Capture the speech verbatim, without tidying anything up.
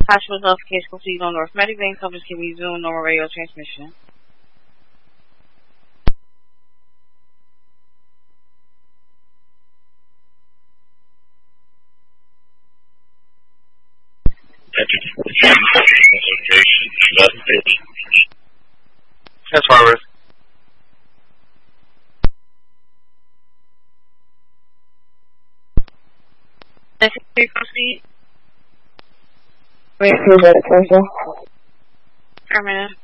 Hospital notification complete on North Medic Lane. Companies can resume normal radio transmission. That's Harvard. Necessary proceed. Wait, who's that person? Permanent.